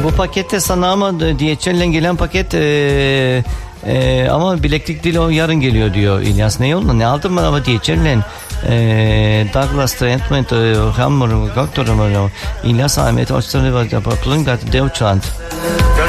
Bu pakette sana ama DHL'den gelen paket ama bileklik değil, o yarın geliyor diyor İlyas. Ne yolunda? Ne aldım ben ama DHL'den Douglas Treatment Hammer Doktorum İlyas Ahmet Hoşçakalın Deutschland.